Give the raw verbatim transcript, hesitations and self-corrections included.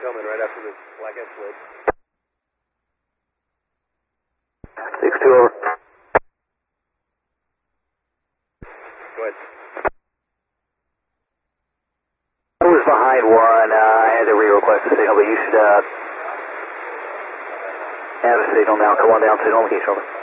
coming right after this black Escalade. six two over. Go ahead. I was behind one. Uh, I had to re-request a signal, but you should uh, have a signal now. Come on down, signal location over.